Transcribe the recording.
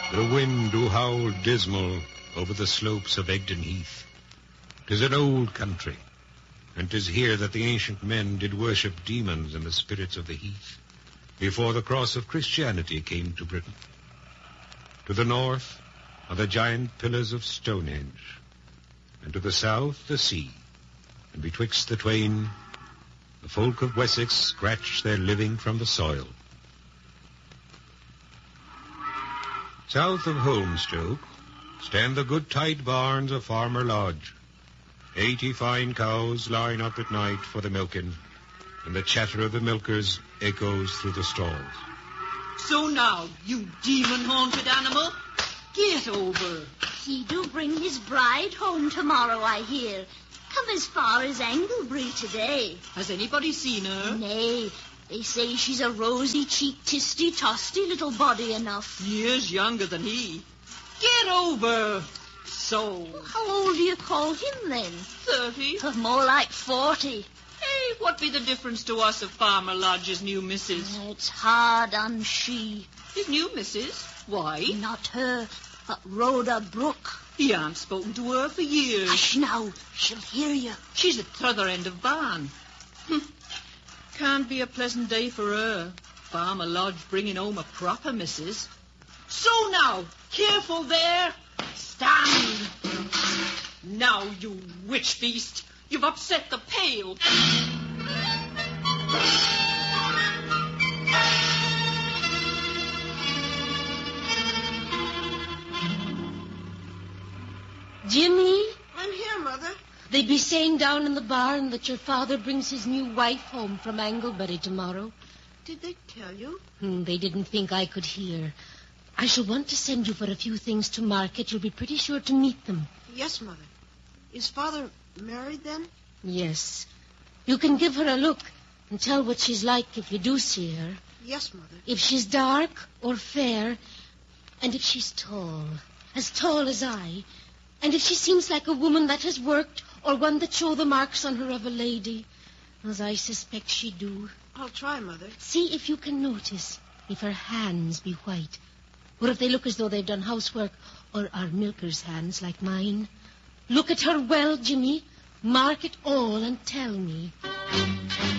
The wind do howl dismal over the slopes of Egdon Heath. 'Tis an old country, and 'tis here that the ancient men did worship demons and the spirits of the heath, before the cross of Christianity came to Britain. To the north are the giant pillars of Stonehenge, and to the south the sea, and betwixt the twain the folk of Wessex scratch their living from the soil. South of Holmstoke stand the good tight barns of Farmer Lodge. 80 fine cows line up at night for the milking, and the chatter of the milkers echoes through the stalls. So now, you demon-haunted animal, get over. He do bring his bride home tomorrow, I hear. Come as far as Anglebury today. Has anybody seen her? Nay, they say she's a rosy-cheeked, tisty-tosty little body enough. Years younger than he. Get over. So. How old do you call him, then? 30. More like 40. Hey, what be the difference to us of Farmer Lodge's new missus? It's hard on she. His new missus? Why? Not her, but Rhoda Brooke. He ain't spoken to her for years. Hush now, she'll hear you. She's at the other end of Barn. Can't be a pleasant day for her. Farmer Lodge bringing home a proper missus. So now, careful there. Stand. Now, you witch beast, you've upset the pail. Jimmy? I'm here, Mother. They be saying down in the barn that your father brings his new wife home from Anglebury tomorrow. Did they tell you? They didn't think I could hear. I shall want to send you for a few things to market. You'll be pretty sure to meet them. Yes, Mother. Is Father married then? Yes. You can give her a look and tell what she's like if you do see her. Yes, Mother. If she's dark or fair, and if she's tall as I, and if she seems like a woman that has worked or one that show the marks on her of a lady, as I suspect she do. I'll try, Mother. See if you can notice if her hands be white, or if they look as though they've done housework or are milkers' hands like mine. Look at her well, Jimmy. Mark it all and tell me.